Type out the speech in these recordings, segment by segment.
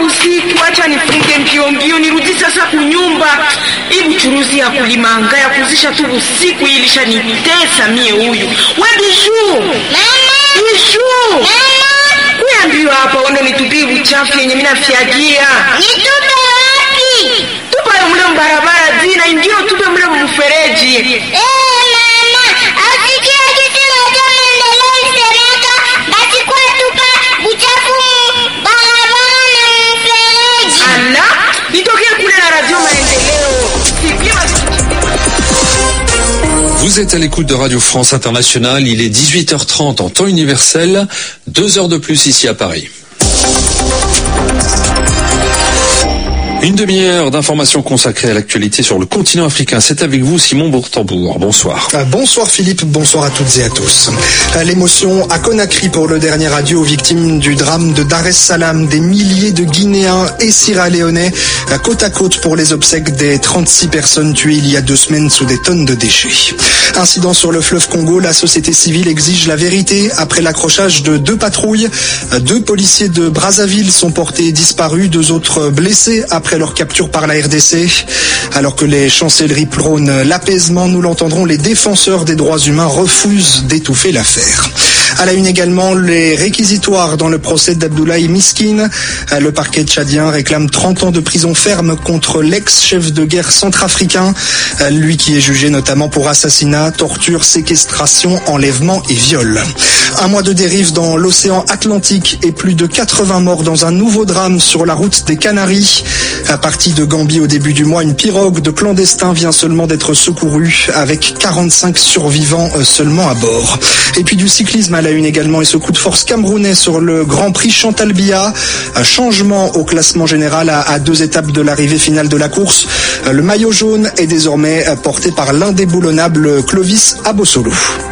usiku, acha nifunge mbio nirudi sasa kunyumba. Hii uchuruzi ya kulimanga ya kuzisha tu usiku ilishanitesa mie huyu. Wewe Bijou. Mama. Bijou. Mama. Kuambiwa hapa wando nitupie uchafu yenye mimi nafiagia. Nitupe wapi? Tupa mle barabara zina ndio tupe mle mfereji. Mama, asikia kitu na maendeleo isemeka, basi kwa tupa uchafu barabara na mfereji. Ala, nitokee kule na Radio Maendeleo. Vous êtes à l'écoute de Radio France Internationale, il est 18h30 en temps universel, 2 heures de plus ici à Paris. Une demi-heure d'informations consacrées à l'actualité sur le continent africain. C'est avec vous, Simon Bourtambour. Bonsoir. Bonsoir Philippe, bonsoir à toutes et à tous. L'émotion à Conakry pour le dernier adieu aux victimes du drame de Dar es Salaam. Des milliers de Guinéens et Sierra-Léonais côte à côte pour les obsèques des 36 personnes tuées il y a 2 semaines sous des tonnes de déchets. Incident sur le fleuve Congo, la société civile exige la vérité après l'accrochage de 2 patrouilles. 2 policiers de Brazzaville sont portés disparus, 2 autres blessés après leur capture par la RDC. Alors que les chancelleries prônent l'apaisement, nous l'entendrons, les défenseurs des droits humains refusent d'étouffer l'affaire. À la une également, les réquisitoires dans le procès d'Abdoulaye Miskine. Le parquet tchadien réclame 30 ans de prison ferme contre l'ex-chef de guerre centrafricain, lui qui est jugé notamment pour assassinat, torture, séquestration, enlèvement et viol. 1 mois de dérive dans l'océan Atlantique et plus de 80 morts dans un nouveau drame sur la route des Canaries. À partir de Gambie au début du mois, une pirogue de clandestins vient seulement d'être secourue avec 45 survivants seulement à bord. Et puis du cyclisme à la une également et ce coup de force camerounais sur le Grand Prix Chantal Biya. Un changement au classement général à 2 étapes de l'arrivée finale de la course. Le maillot jaune est désormais porté par l'indéboulonnable Clovis Abosolo.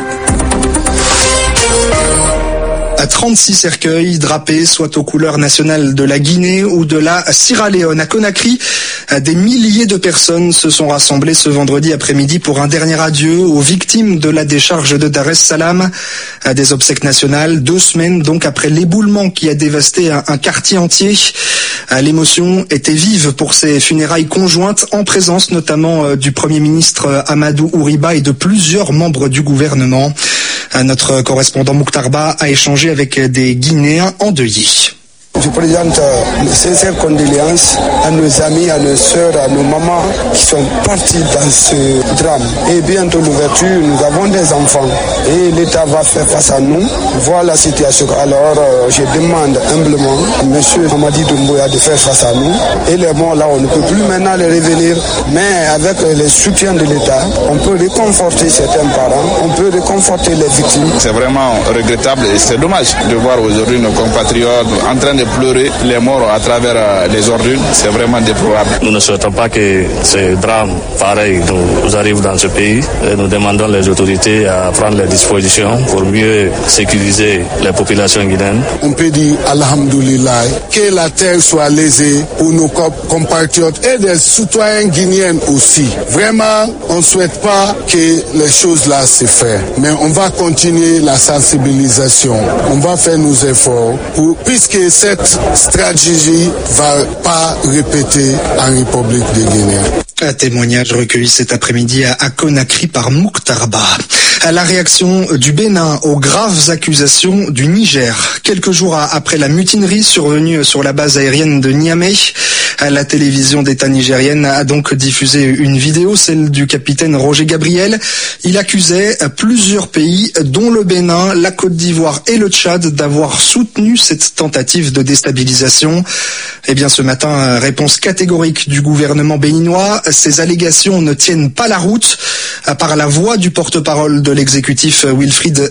36 cercueils drapés, soit aux couleurs nationales de la Guinée ou de la Sierra Leone. À Conakry, des milliers de personnes se sont rassemblées ce vendredi après-midi pour un dernier adieu aux victimes de la décharge de Dar es Salaam. Des obsèques nationales, 2 semaines donc après l'éboulement qui a dévasté un quartier entier. L'émotion était vive pour ces funérailles conjointes en présence notamment du Premier ministre Amadou Ouriba et de plusieurs membres du gouvernement. Notre correspondant Mouktarba a échangé avec des Guinéens endeuillés. Je présente mes sincères condoléances à nos amis, à nos sœurs, à nos mamans qui sont partis dans ce drame. Et bientôt l'ouverture, nous avons des enfants et l'État va faire face à nous. Voilà la situation. Alors je demande humblement à M. Mamadi Doumbouya de faire face à nous. Et les morts là, on ne peut plus maintenant les revenir. Mais avec le soutien de l'État, on peut réconforter certains parents, on peut réconforter les victimes. C'est vraiment regrettable et c'est dommage de voir aujourd'hui nos compatriotes en train de pleurer les morts à travers les ordures, c'est vraiment déplorable. Nous ne souhaitons pas que ces drames pareils nous arrivent dans ce pays. Et nous demandons les autorités à prendre les dispositions pour mieux sécuriser les populations guinéennes. On peut dire Alhamdoulilah, que la terre soit lésée pour nos compatriotes et des citoyens guinéens aussi. Vraiment, on ne souhaite pas que les choses là se fassent. Mais on va continuer la sensibilisation. On va faire nos efforts puisque cette stratégie va pas répéter en République de Guinée. Un témoignage recueilli cet après-midi à Conakry par Mouktarba. La réaction du Bénin aux graves accusations du Niger. Quelques jours après la mutinerie survenue sur la base aérienne de Niamey, la télévision d'État nigérienne a donc diffusé une vidéo, celle du capitaine Roger Gabriel. Il accusait plusieurs pays, dont le Bénin, la Côte d'Ivoire et le Tchad, d'avoir soutenu cette tentative de déstabilisation. Eh bien, ce matin, réponse catégorique du gouvernement béninois. Ces allégations ne tiennent pas la route. Par la voix du porte-parole de l'exécutif, Wilfried